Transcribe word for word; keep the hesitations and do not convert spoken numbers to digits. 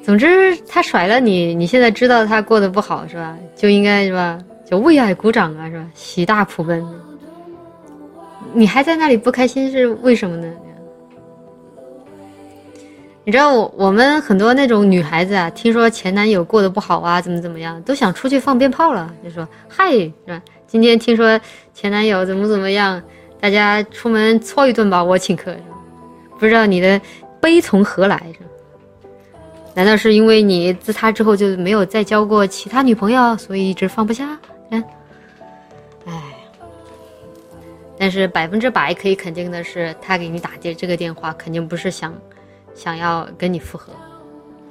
总之他甩了你，你现在知道他过得不好是吧？就应该是吧？就为爱鼓掌啊是吧？喜大普奔。你还在那里不开心是为什么呢？你知道我我们很多那种女孩子啊，听说前男友过得不好啊，怎么怎么样，都想出去放鞭炮了，就说嗨是吧？今天听说前男友怎么怎么样，大家出门搓一顿吧，我请客是吧？不知道你的悲从何来是吧？难道是因为你自他之后就没有再交过其他女朋友，所以一直放不下？嗯，哎，但是百分之百可以肯定的是，他给你打的这个电话肯定不是想想要跟你复合。